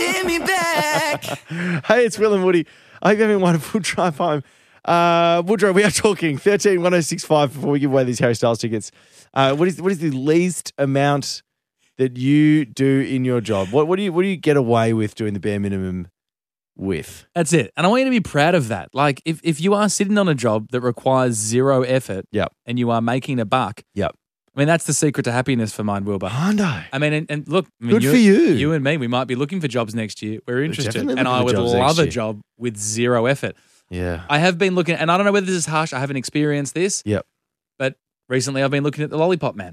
get me back. Hey, it's Will and Woody. I hope you're having a wonderful drive home. Woodrow, we are talking 13-1065 before we give away these Harry Styles tickets. What is the least amount that you do in your job? What do you get away with doing the bare minimum with? That's it. And I want you to be proud of that. Like, if you are sitting on a job that requires zero effort Yep. and you are making a buck, Yep. I mean, that's the secret to happiness for mine, Wilbur. Hondo. I mean, and look, Good for you. You and me, we might be looking for jobs next year. We're interested. definitely And I looking for would jobs next love a year. job with zero effort. Yeah. I have been looking, and I don't know whether this is harsh. I haven't experienced this. Yep. But recently I've been looking at the Lollipop Man.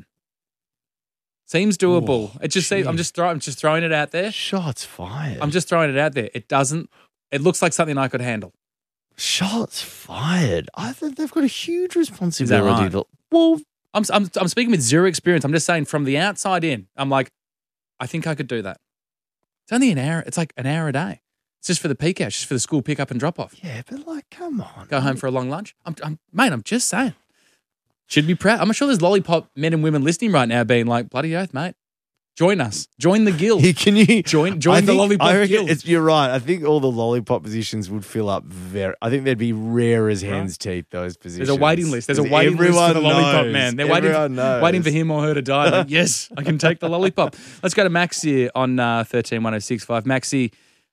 Seems doable. Oh, it just seems, I'm just throwing it out there. Shots fired. I'm just throwing it out there. It looks like something I could handle. Shots fired. I think they've got a huge responsibility. right? Well, I'm speaking with zero experience. I'm just saying from the outside in, I'm like, I think I could do that. It's only an hour. It's like an hour a day. It's just for the peak hours, just for the school pick up and drop off. yeah, but like, come on. Go home for a long lunch. I'm just saying. Should be proud. I'm sure there's lollipop men and women listening right now being like, bloody oath, mate. Join us. Join the guild. Can you Join I the think- lollipop I reckon guild. You're right. I think all the lollipop positions would fill up I think they'd be rare as hen's teeth, those positions. There's a waiting list. There's a 'Cause waiting list for the everyone lollipop knows. man. They're Everyone knows. waiting for him or her to die. Like, yes, I can take the lollipop. Let's go to Max here on 13-1065. Maxie,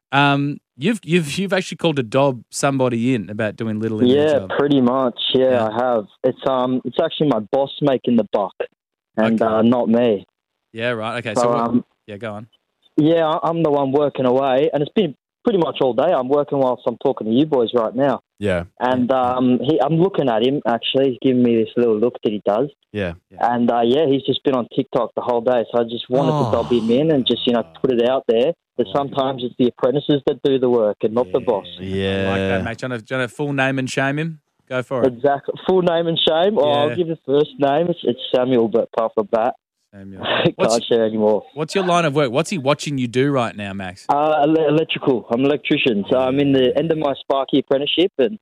you've actually called a dob somebody in about doing little in their Yeah, job. pretty much. Yeah, Yeah. I have. It's actually my boss making the buck, and Okay. not me. Yeah, right. Okay, So, so yeah, go on. Yeah, I'm the one working away, and it's been pretty much all day. I'm working whilst I'm talking to you boys right now, Yeah, and I'm looking at him. Actually, he's giving me this little look that he does, yeah. and he's just been on TikTok the whole day. So I just wanted to dob him in and just put it out there that sometimes it's the apprentices that do the work and not the boss. Yeah. I like that, mate. Do you want to full name and shame him? Go for it. Exactly. Full name and shame. Oh, Yeah. I'll give the first name. It's Samuel, but apart from that, Samuel. I can't share anymore. What's your line of work? What's he watching you do right now, Max? Electrical. I'm an electrician, so I'm in the end of my Sparky apprenticeship, and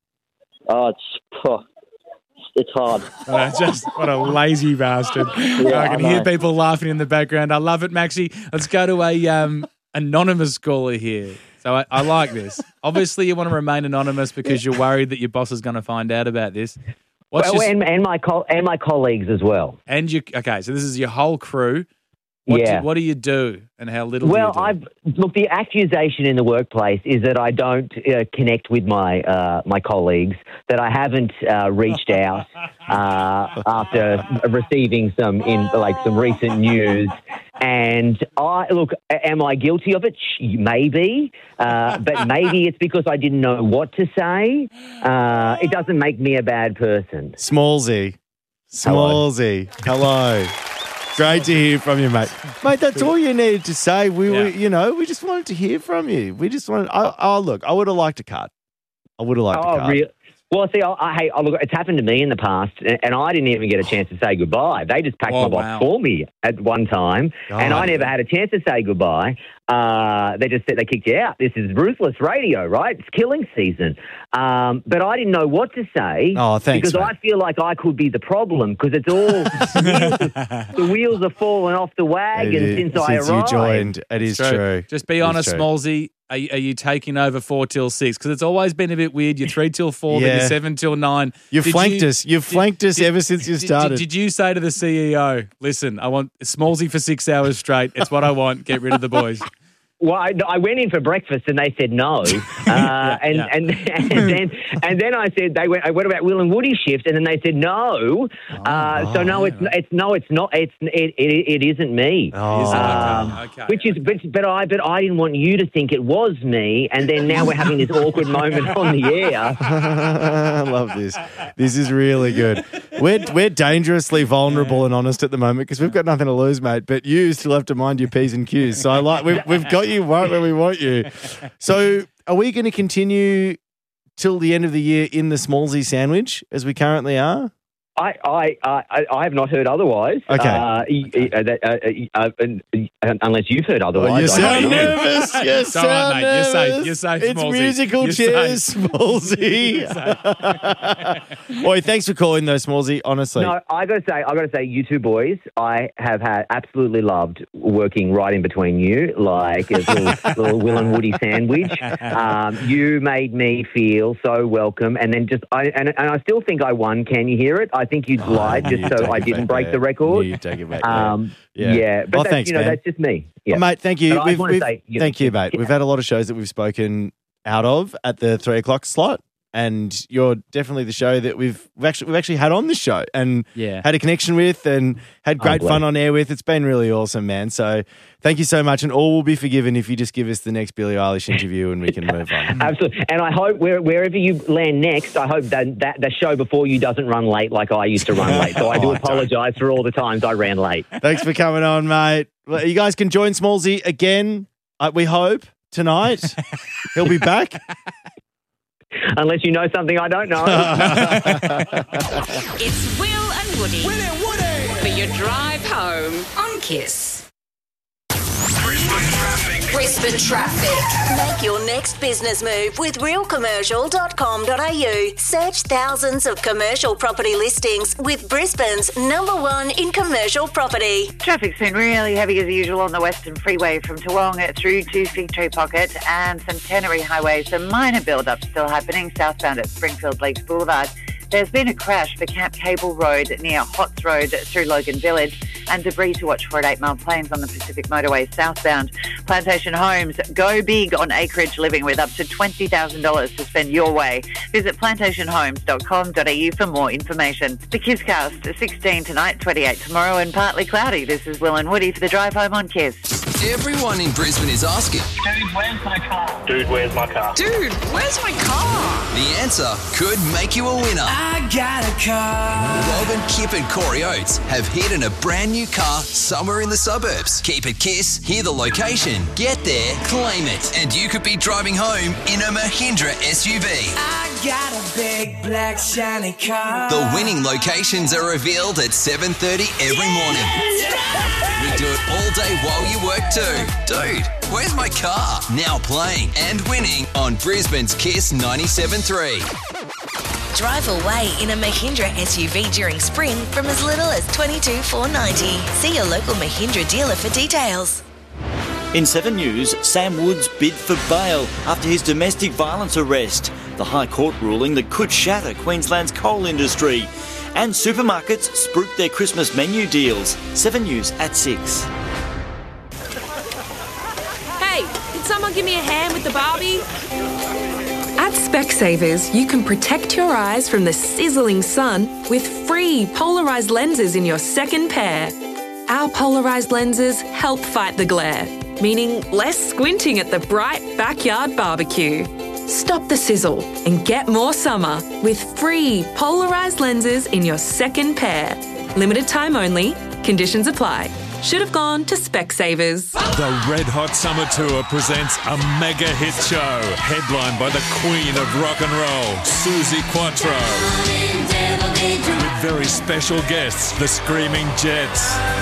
it's hard. What a lazy bastard. I can I hear know. people laughing in the background. I love it, Maxie. Let's go to a anonymous caller here. So I like this. Obviously, you want to remain anonymous because you're worried that your boss is going to find out about this. And my colleagues as well. Okay, so this is your whole crew. Yeah. What do you do, and how little Well, do you do? look. The accusation in the workplace is that I don't connect with my my colleagues. That I haven't reached out after receiving some recent news. And am I guilty of it? Maybe, but maybe it's because I didn't know what to say. It doesn't make me a bad person. Smallsy. Hello. Great to hear from you, mate. Mate, that's all you needed to say. We just wanted to hear from you. We just wanted. Look, I would have liked a cut. I would have liked a cut. Really? Well, see, look, it's happened to me in the past, and I didn't even get a chance to say goodbye. They just packed my box for me at one time, and I never had a chance to say goodbye. They just said they kicked you out. This is ruthless radio, right? It's killing season. But I didn't know what to say. Oh, thanks, because mate. I feel like I could be the problem because it's all the wheels are falling off the wagon since I arrived. you joined. It is true. Just be honest, Smallsy. Are you taking over 4 till 6? Because it's always been a bit weird. You're 3 till 4, then you're 7 till 9. You've flanked us. You've flanked us ever since you started. Did you say to the CEO, listen, I want Smallsy for 6 hours straight. It's what I want. Get rid of the boys. Well, I went in for breakfast and they said no, and then I said what about Will and Woody shift, and then they said no. It isn't me. Okay. Which is, but I didn't want you to think it was me, and then now we're having this awkward moment on the air. I love this. This is really good. We're dangerously vulnerable and honest at the moment because we've got nothing to lose, mate. But you still have to mind your P's and Q's. So we've got you right where we want you. So are we going to continue till the end of the year in the Smallsy sandwich as we currently are? I have not heard otherwise. Okay. Unless you've heard otherwise. You sound I don't know. nervous. You It's all right, sound mate. You're nervous. safe. You're safe, It's Smallsy. musical You're chairs, safe. Smallsy. Boy, thanks for calling though, Smallsy. Honestly. No, I got to say, you two boys, I have absolutely loved working right in between you, like a little Will and Woody sandwich. You made me feel so welcome, and then I still think I won. Can you hear it? I think you lied just so I didn't break the record. You take it back. Yeah, but Well, that's, thanks, man. that's just me. Yeah. Well, mate, thank you. But I just wanna say, Thank you, mate. We've had a lot of shows that we've spoken out of at the 3 o'clock slot, and you're definitely the show that we've actually had on this show and had a connection with and had great fun on air with. It's been really awesome, man. So thank you so much, and all will be forgiven if you just give us the next Billie Eilish interview and we can move on. Absolutely. And I hope wherever you land next, I hope that the show before you doesn't run late like I used to run late. So I do apologise for all the times I ran late. Thanks for coming on, mate. Well, you guys can join Smallsy again, we hope, tonight. He'll be back. Unless you know something I don't know. It's Will and Woody. For your drive home on Kiss. Brisbane Traffic. Make your next business move with realcommercial.com.au. Search thousands of commercial property listings with Brisbane's #1 in commercial property. Traffic's been really heavy as usual on the Western Freeway from Toowong through to Fig Tree Pocket and Centenary Highway. Some minor build-up still happening southbound at Springfield Lakes Boulevard. There's been a crash for Camp Cable Road near Hotts Road through Logan Village, and debris to watch for at 8 Mile Plains on the Pacific Motorway southbound. Plantation Homes, go big on acreage living with up to $20,000 to spend your way. Visit plantationhomes.com.au for more information. The Kisscast, 16 tonight, 28 tomorrow, and partly cloudy. This is Will and Woody for the drive home on Kiss. Everyone in Brisbane is asking, Dude, where's my car? Dude, where's my car? the answer could make you a winner. I got a car. Rob and Kip and Corey Oates have hidden a brand new car somewhere in the suburbs. Keep it Kiss, hear the location, get there, claim it, and you could be driving home in a Mahindra SUV. I got a big black shiny car. The winning locations are revealed at 7:30 every morning. We do it all day while you work too. Dude, where's my car? Now playing and winning on Brisbane's Kiss 97.3. Drive away in a Mahindra SUV during spring from as little as $22,490. See your local Mahindra dealer for details. In 7 News, Sam Woods bid for bail after his domestic violence arrest. The High Court ruling that could shatter Queensland's coal industry. And supermarkets spruik their Christmas menu deals. 7 News at 6. Hey, can someone give me a hand with the Barbie? At Specsavers, you can protect your eyes from the sizzling sun with free polarised lenses in your second pair. Our polarised lenses help fight the glare, meaning less squinting at the bright backyard barbecue. Stop the sizzle and get more summer with free polarised lenses in your second pair. Limited time only. Conditions apply. Should have gone to Specsavers. The Red Hot Summer Tour presents a mega hit show, headlined by the Queen of Rock and Roll, Suzi Quatro, with very special guests, the Screaming Jets.